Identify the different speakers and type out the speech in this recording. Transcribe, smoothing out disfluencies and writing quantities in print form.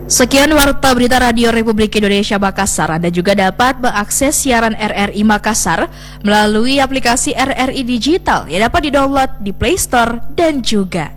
Speaker 1: Sekian Warta Berita Radio Republik Indonesia Makassar. Anda juga dapat mengakses siaran RRI Makassar melalui aplikasi RRI Digital yang dapat didownload di Play Store dan juga